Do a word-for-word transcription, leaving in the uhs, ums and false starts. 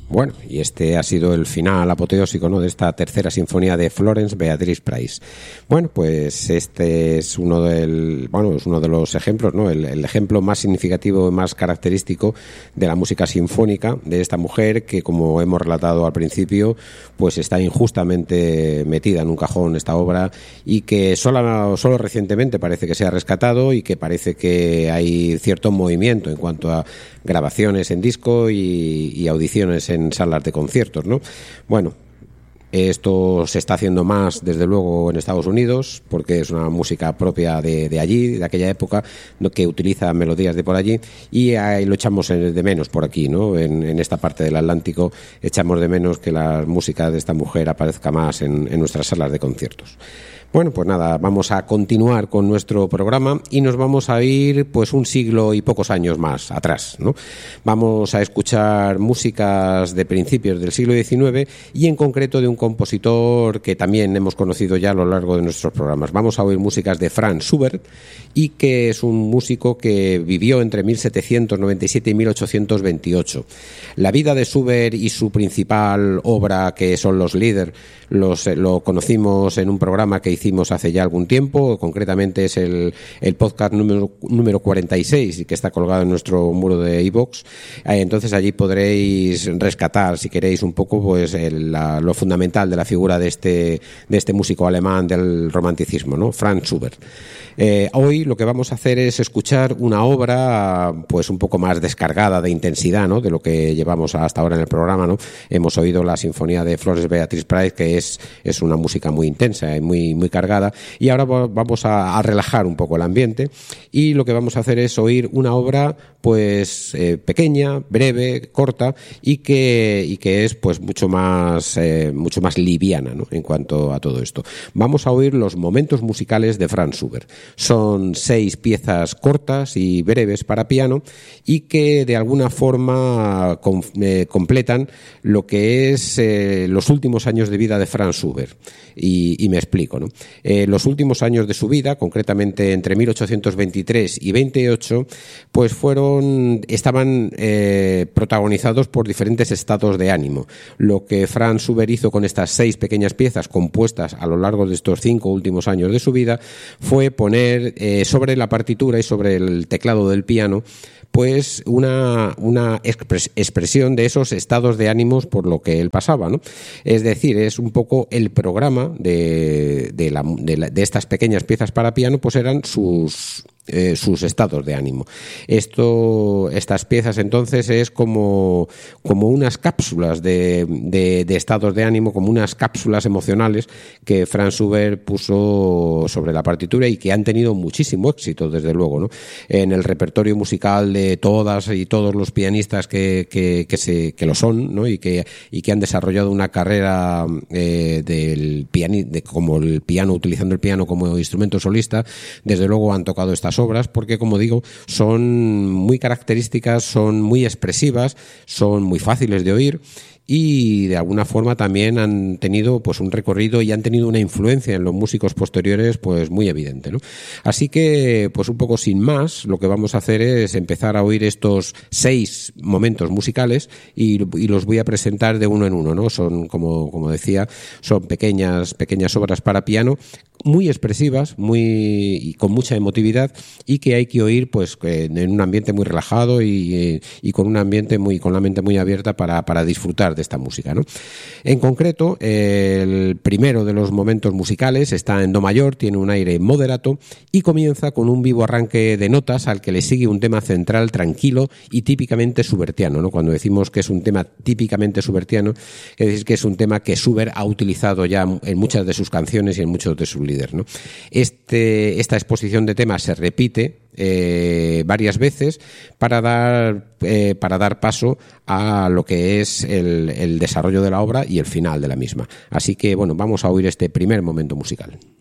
Bueno, y este ha sido el final apoteósico, ¿no?, de esta tercera sinfonía de Florence Beatrice Price. Bueno, pues este es uno del, bueno, es uno de los ejemplos, ¿no?, el, el ejemplo más significativo y más característico de la música sinfónica de esta mujer que, como hemos relatado al principio, pues está injustamente metida en un cajón esta obra y que solo, solo recientemente parece que se ha rescatado y que parece que hay cierto movimiento en cuanto a grabaciones en disco y, y audiciones en salas de conciertos, ¿no? Bueno, esto se está haciendo más, desde luego, en Estados Unidos, porque es una música propia de, de allí, de aquella época, que utiliza melodías de por allí, y ahí lo echamos de menos por aquí, ¿no? En, en esta parte del Atlántico echamos de menos que la música de esta mujer aparezca más en, en nuestras salas de conciertos. Bueno, pues nada, vamos a continuar con nuestro programa y nos vamos a ir pues un siglo y pocos años más atrás, ¿no? Vamos a escuchar músicas de principios del siglo diecinueve y en concreto de un compositor que también hemos conocido ya a lo largo de nuestros programas. Vamos a oír músicas de Franz Schubert, y que es un músico que vivió entre mil setecientos noventa y siete y mil ochocientos veintiocho. La vida de Schubert y su principal obra, que son los Lieder, los, lo conocimos en un programa que hicimos hace ya algún tiempo, concretamente es el, el podcast número, número cuarenta y seis, y que está colgado en nuestro muro de iVoox. Eh, entonces allí podréis rescatar, si queréis, un poco pues el, la, lo fundamental de la figura de este, de este músico alemán del romanticismo, ¿no?, Franz Schubert. Eh, hoy lo que vamos a hacer es escuchar una obra pues un poco más descargada de intensidad, ¿no?, de lo que llevamos hasta ahora en el programa, ¿no? Hemos oído la sinfonía de Florence Beatrice Price, que es, es una música muy intensa y muy, muy cargada, y ahora vamos a, a relajar un poco el ambiente, y lo que vamos a hacer es oír una obra pues eh, pequeña, breve, corta, y que, y que es pues mucho más, eh, mucho más liviana, ¿no?, en cuanto a todo esto. Vamos a oír los momentos musicales de Franz Schubert. Son seis piezas cortas y breves para piano y que de alguna forma com, eh, completan lo que es eh, los últimos años de vida de Franz Schubert. Y, y me explico, ¿no? Eh, los últimos años de su vida, concretamente entre mil ochocientos veintitrés y veintiocho, pues fueron, estaban eh, protagonizados por diferentes estados de ánimo. Lo que Franz Schubert hizo con estas seis pequeñas piezas compuestas a lo largo de estos cinco últimos años de su vida fue poner eh, sobre la partitura y sobre el teclado del piano pues una, una expres, expresión de esos estados de ánimos por lo que él pasaba, ¿no? Es decir, es un poco el programa de, de, la, de, la, de estas pequeñas piezas para piano, pues eran sus... Eh, sus estados de ánimo. Esto, estas piezas entonces es como, como unas cápsulas de, de, de estados de ánimo, como unas cápsulas emocionales que Franz Schubert puso sobre la partitura y que han tenido muchísimo éxito, desde luego, ¿no?, en el repertorio musical de todas y todos los pianistas que, que, que, se, que lo son, ¿no?, y que, y que han desarrollado una carrera eh, del piani, de, como el piano, utilizando el piano como instrumento solista. Desde luego han tocado estas obras porque, como digo, son muy características, son muy expresivas, son muy fáciles de oír y de alguna forma también han tenido pues un recorrido y han tenido una influencia en los músicos posteriores pues muy evidente, ¿no? Así que pues un poco sin más, lo que vamos a hacer es empezar a oír estos seis momentos musicales y, y los voy a presentar de uno en uno, ¿no? Son, como, como decía, son pequeñas, pequeñas obras para piano muy expresivas, muy y con mucha emotividad, y que hay que oír pues en un ambiente muy relajado y, y con un ambiente muy, con la mente muy abierta para, para disfrutar de esta música, ¿no? En concreto, el primero de los momentos musicales está en do mayor, tiene un aire moderato y comienza con un vivo arranque de notas al que le sigue un tema central tranquilo y típicamente schubertiano, ¿no? Cuando decimos que es un tema típicamente schubertiano, es decir, que es un tema que Schubert ha utilizado ya en muchas de sus canciones y en muchos de sus líderes, ¿no? Este, esta exposición de temas se repite eh, varias veces para dar, eh, para dar paso a lo que es el, el desarrollo de la obra y el final de la misma. Así que, bueno, vamos a oír este primer momento musical.